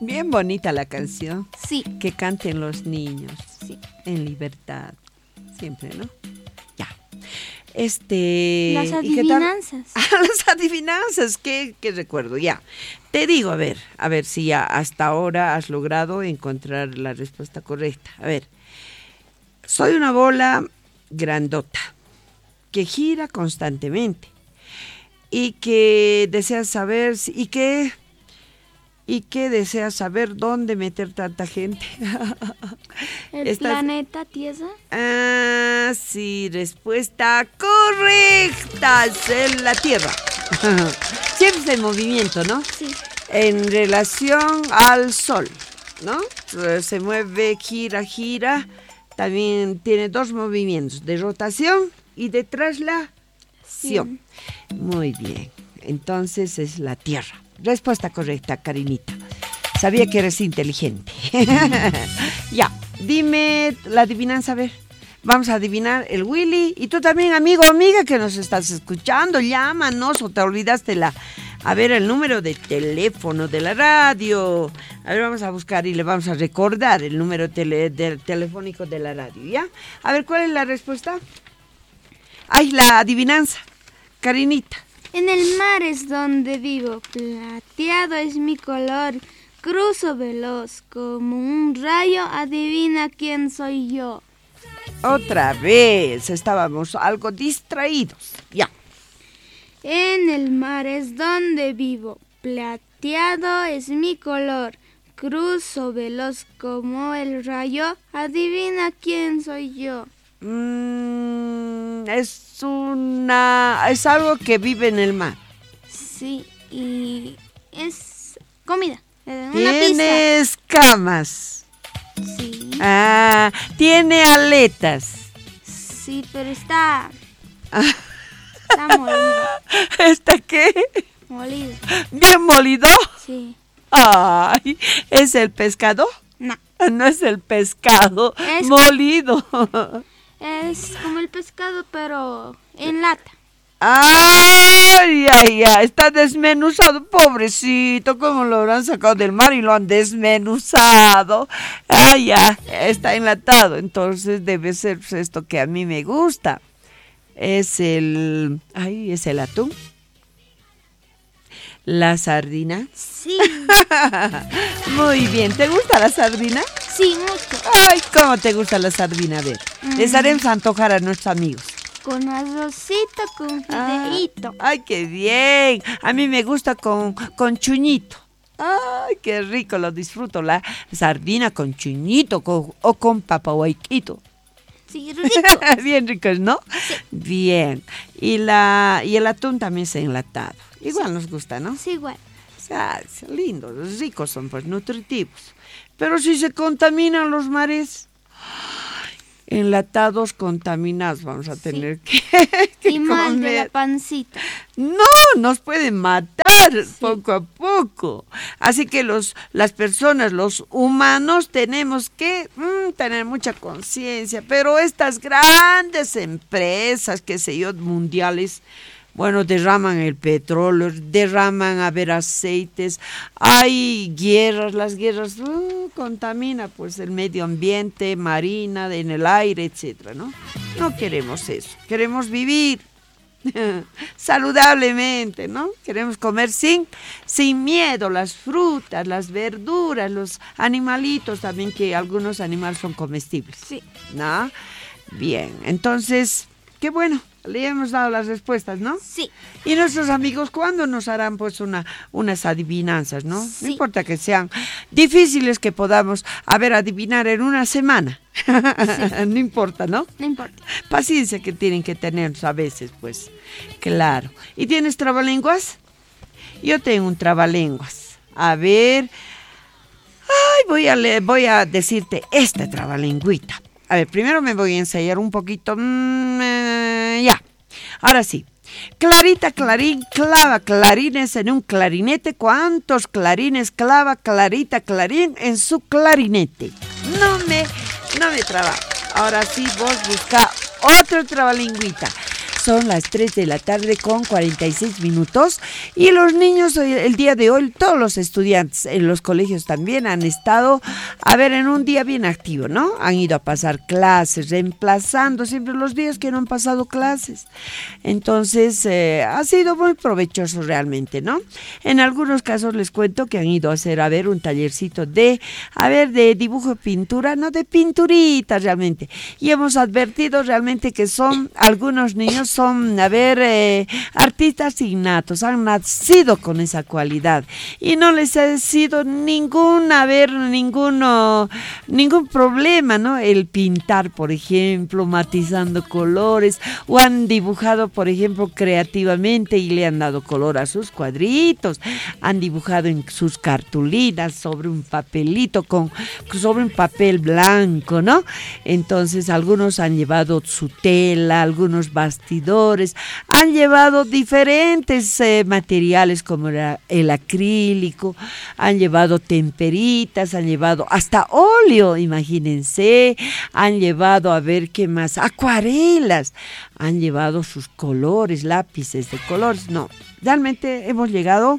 Bien bonita la canción. Sí. Que canten los niños. Sí. En libertad. Siempre, ¿no? Ya. Las ¿y qué tal? adivinanzas. Las adivinanzas, ¿qué recuerdo? Ya. Te digo, a ver si ya hasta ahora has logrado encontrar la respuesta correcta. A ver. Soy una bola grandota que gira constantemente y que desea saber desea saber dónde meter tanta gente. ¿El planeta Tierra? Ah, sí, respuesta correcta, es la Tierra. Siempre está en movimiento, ¿no? Sí. En relación al Sol, ¿no? Se mueve, gira. También tiene dos movimientos, de rotación y de traslación. Sí. Muy bien, entonces es la Tierra. Respuesta correcta, Karinita. Sabía que eres inteligente. Ya, dime la adivinanza, a ver. Vamos a adivinar el Willy. Y tú también, amigo o amiga que nos estás escuchando, llámanos o te olvidaste el número de teléfono de la radio. A ver, vamos a buscar y le vamos a recordar el número telefónico de la radio, ¿ya? A ver, ¿cuál es la respuesta? Ay, la adivinanza, Karinita. En el mar es donde vivo, plateado es mi color, cruzo veloz como un rayo, adivina quién soy yo. Otra vez, estábamos algo distraídos, ya. En el mar es donde vivo, plateado es mi color, cruzo veloz como el rayo, adivina quién soy yo. Es algo que vive en el mar. Sí, y es comida. Una Tiene pizza. escamas. Sí. Ah, tiene aletas. Sí, pero está molido. ¿Está qué? Molido. ¿Bien molido? Sí. Ay, ¿es el pescado? No. No es el pescado, Es- molido. Es como el pescado, pero en lata. Ay, está desmenuzado, pobrecito, cómo lo habrán sacado del mar y lo han desmenuzado. Ay, ya, está enlatado, entonces debe ser pues, esto que a mí me gusta. Es el atún. La sardina. Sí. Muy bien, ¿te gusta la sardina? Sí, mucho. Ay, ¿cómo te gusta la sardina? A ver, les haremos antojar a nuestros amigos. Con arrocito, con fideíto. Ay, qué bien. A mí me gusta con chuñito. Ay, qué rico, lo disfruto. La sardina con chuñito o con papahuayquito. Sí, rico. Bien ricos, ¿no? Sí. Bien. Y el atún también es enlatado. Igual nos gusta, ¿no? Sí, igual. O sea, lindos, ricos son, pues nutritivos. Pero si se contaminan los mares, enlatados, contaminados, vamos a tener que Y mal de la comer. pancita. No, nos pueden matar poco a poco. Así que las personas, los humanos, tenemos que tener mucha conciencia. Pero estas grandes empresas, qué sé yo, mundiales, bueno, derraman el petróleo, derraman aceites, hay guerras, las guerras contamina pues el medio ambiente, marina, en el aire, etcétera, ¿no? No queremos eso, queremos vivir saludablemente, ¿no? Queremos comer sin miedo, las frutas, las verduras, los animalitos también, que algunos animales son comestibles. Sí. ¿No? Bien, entonces, qué bueno, le hemos dado las respuestas, ¿no? Sí. Y nuestros amigos, ¿cuándo nos harán pues unas adivinanzas, no? Sí. No importa que sean difíciles, que podamos adivinar en una semana. Sí. No importa, ¿no? No importa. Paciencia que tienen que tener a veces, pues, claro. ¿Y tienes trabalenguas? Yo tengo un trabalenguas. A ver, voy a decirte esta trabalengüita. A ver, primero me voy a ensayar un poquito. Ya, ahora sí. Clarita, clarín, clava clarines en un clarinete. ¿Cuántos clarines clava Clarita, clarín en su clarinete? No me traba. Ahora sí, vos busca otro trabalengüita. Son las 3 de la tarde con 46 minutos y los niños el día de hoy, todos los estudiantes en los colegios también han estado, en un día bien activo, ¿no? Han ido a pasar clases, reemplazando siempre los días que no han pasado clases. Entonces, ha sido muy provechoso realmente, ¿no? En algunos casos les cuento que han ido a hacer, un tallercito de dibujo, pintura, no, de pinturita realmente. Y hemos advertido realmente que algunos niños son, artistas innatos, han nacido con esa cualidad y no les ha sido ningún problema, ¿no? El pintar, por ejemplo, matizando colores, o han dibujado, por ejemplo, creativamente y le han dado color a sus cuadritos, han dibujado en sus cartulinas sobre un papelito, sobre un papel blanco, ¿no? Entonces algunos han llevado su tela, algunos bastidores, han llevado diferentes materiales como el acrílico, han llevado temperitas, han llevado hasta óleo, imagínense, han llevado, ¿qué más? Acuarelas, han llevado sus colores, lápices de colores. No, realmente hemos llegado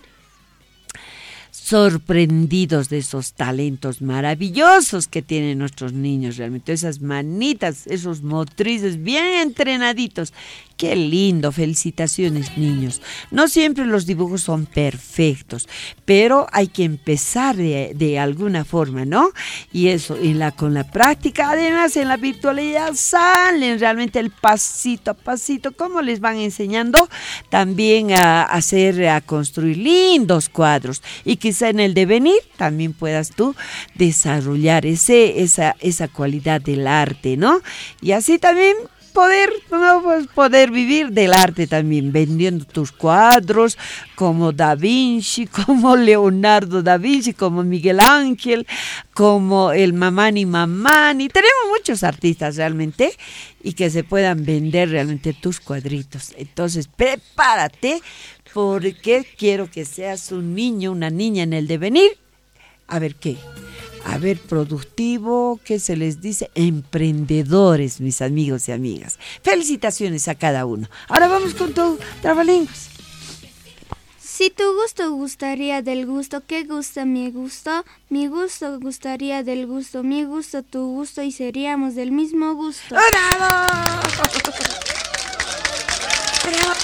sorprendidos de esos talentos maravillosos que tienen nuestros niños, realmente esas manitas, esos motrices bien entrenaditos. Qué lindo, felicitaciones, niños. No siempre los dibujos son perfectos, pero hay que empezar de alguna forma, ¿no? Y eso, con la práctica, además en la virtualidad salen realmente el pasito a pasito, como les van enseñando también a construir lindos cuadros. Y quizá en el devenir también puedas tú desarrollar esa cualidad del arte, ¿no? Y así también poder vivir del arte también, vendiendo tus cuadros como Da Vinci, como Leonardo da Vinci, como Miguel Ángel, como el Mamani. Tenemos muchos artistas realmente y que se puedan vender realmente tus cuadritos. Entonces, prepárate porque quiero que seas un niño, una niña en el devenir. Productivo, ¿qué se les dice? Emprendedores, mis amigos y amigas. Felicitaciones a cada uno. Ahora vamos con tu trabalenguas. Si tu gusto gustaría del gusto, ¿qué gusta mi gusto? Mi gusto gustaría del gusto, mi gusto tu gusto y seríamos del mismo gusto. ¡Bravo! ¡Bravo!